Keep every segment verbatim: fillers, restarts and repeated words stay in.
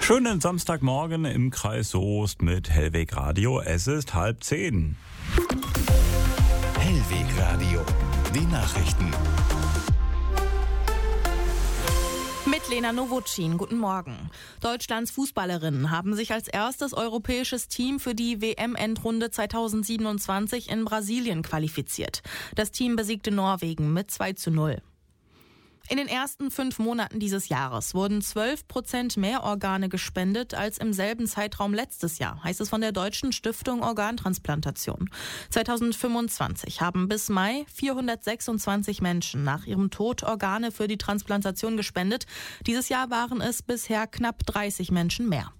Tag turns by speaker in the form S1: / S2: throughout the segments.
S1: Schönen Samstagmorgen im Kreis Soest mit Hellweg Radio. Es ist halb zehn.
S2: Hellweg Radio, die Nachrichten.
S3: Mit Lena Nowotschin, guten Morgen. Deutschlands Fußballerinnen haben sich als erstes europäisches Team für die W M-Endrunde zweitausendsiebenundzwanzig in Brasilien qualifiziert. Das Team besiegte Norwegen mit zwei zu null. In den ersten fünf Monaten dieses Jahres wurden zwölf Prozent mehr Organe gespendet als im selben Zeitraum letztes Jahr, heißt es von der Deutschen Stiftung Organtransplantation. zweitausendfünfundzwanzig haben bis Mai vierhundertsechsundzwanzig Menschen nach ihrem Tod Organe für die Transplantation gespendet. Dieses Jahr waren es bisher knapp dreißig Menschen mehr.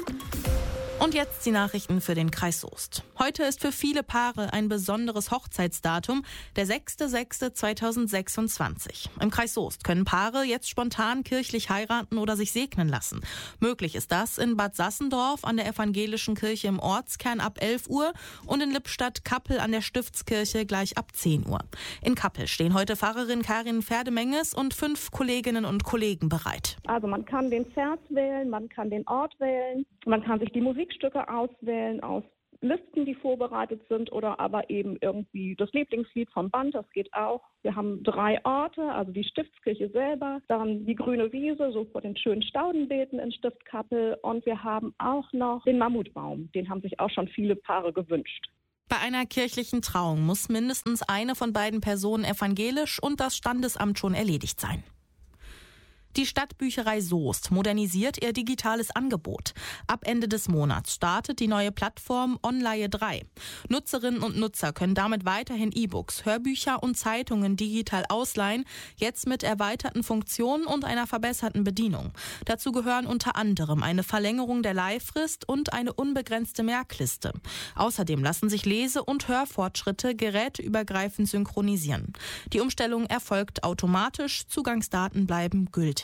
S3: Und jetzt die Nachrichten für den Kreis Soest. Heute ist für viele Paare ein besonderes Hochzeitsdatum, der sechster sechster zweitausendsechsundzwanzig. Im Kreis Soest können Paare jetzt spontan kirchlich heiraten oder sich segnen lassen. Möglich ist das in Bad Sassendorf an der Evangelischen Kirche im Ortskern ab elf Uhr und in Lippstadt-Kappel an der Stiftskirche gleich ab zehn Uhr. In Kappel stehen heute Pfarrerin Karin Pferdemenges und fünf Kolleginnen und Kollegen bereit.
S4: Also man kann den Vers wählen, man kann den Ort wählen, man kann sich die Musik Stücke auswählen aus Listen, die vorbereitet sind, oder aber eben irgendwie das Lieblingslied vom Band, das geht auch. Wir haben drei Orte, also die Stiftskirche selber, dann die grüne Wiese, so vor den schönen Staudenbeeten in Stiftkappel, und wir haben auch noch den Mammutbaum, den haben sich auch schon viele Paare gewünscht.
S3: Bei einer kirchlichen Trauung muss mindestens eine von beiden Personen evangelisch und das Standesamt schon erledigt sein. Die Stadtbücherei Soest modernisiert ihr digitales Angebot. Ab Ende des Monats startet die neue Plattform Onleihe drei. Nutzerinnen und Nutzer können damit weiterhin E-Books, Hörbücher und Zeitungen digital ausleihen, jetzt mit erweiterten Funktionen und einer verbesserten Bedienung. Dazu gehören unter anderem eine Verlängerung der Leihfrist und eine unbegrenzte Merkliste. Außerdem lassen sich Lese- und Hörfortschritte geräteübergreifend synchronisieren. Die Umstellung erfolgt automatisch, Zugangsdaten bleiben gültig.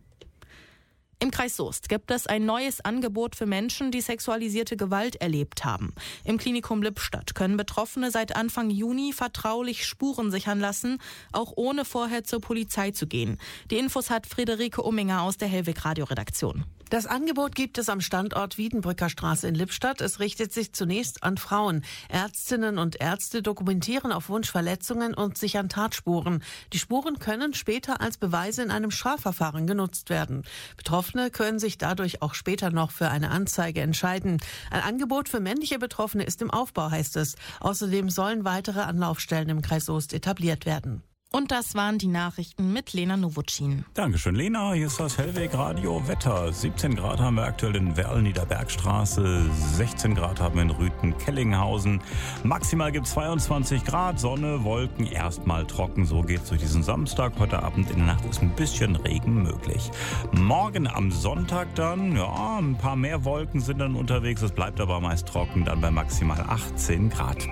S3: Im Kreis Soest gibt es ein neues Angebot für Menschen, die sexualisierte Gewalt erlebt haben. Im Klinikum Lippstadt können Betroffene seit Anfang Juni vertraulich Spuren sichern lassen, auch ohne vorher zur Polizei zu gehen. Die Infos hat Friederike Umminger aus der Hellweg Radio Redaktion.
S5: Das Angebot gibt es am Standort Wiedenbrücker Straße in Lippstadt. Es richtet sich zunächst an Frauen. Ärztinnen und Ärzte dokumentieren auf Wunsch Verletzungen und sichern Tatspuren. Die Spuren können später als Beweise in einem Strafverfahren genutzt werden. Betroffene können sich dadurch auch später noch für eine Anzeige entscheiden. Ein Angebot für männliche Betroffene ist im Aufbau, heißt es. Außerdem sollen weitere Anlaufstellen im Kreis Soest etabliert werden.
S3: Und das waren die Nachrichten mit Lena Nowotschin.
S1: Dankeschön, Lena. Hier ist das Hellweg Radio Wetter. siebzehn Grad haben wir aktuell in Werl-Niederbergstraße, sechzehn Grad haben wir in Rüthen-Kellinghausen. Maximal gibt es zweiundzwanzig Grad, Sonne, Wolken, erstmal trocken. So geht's durch diesen Samstag. Heute Abend in der Nacht ist ein bisschen Regen möglich. Morgen am Sonntag dann, ja, ein paar mehr Wolken sind dann unterwegs. Es bleibt aber meist trocken, dann bei maximal achtzehn Grad.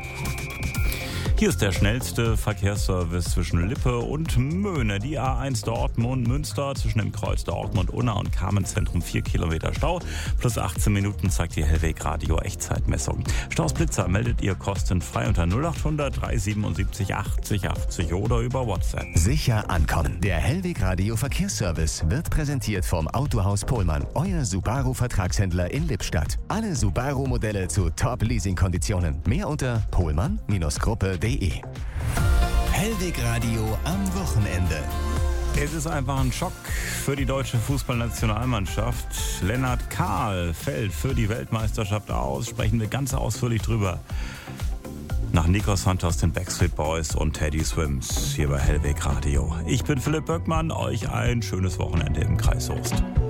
S1: Hier ist der schnellste Verkehrsservice zwischen Lippe und Möhne. Die A eins Dortmund-Münster zwischen dem Kreuz Dortmund-Unna und Carmenzentrum vier Kilometer Stau. Plus achtzehn Minuten zeigt die Hellweg Radio Echtzeitmessung. Staus Blitzer meldet ihr kostenfrei unter null acht hundert drei siebenundsiebzig achtzig achtzig oder über WhatsApp.
S2: Sicher ankommen. Der Hellweg Radio Verkehrsservice wird präsentiert vom Autohaus Pohlmann, euer Subaru-Vertragshändler in Lippstadt. Alle Subaru-Modelle zu Top-Leasing-Konditionen. Mehr unter pohlmann Gruppe punkt de. Hellweg Radio am Wochenende.
S1: Es ist einfach ein Schock für die deutsche Fußballnationalmannschaft. Lennart Kahl fällt für die Weltmeisterschaft aus. Sprechen wir ganz ausführlich drüber. Nach Nikos Santos, den Backstreet Boys und Teddy Swims hier bei Hellweg Radio. Ich bin Philipp Böckmann. Euch ein schönes Wochenende im Kreis Soest.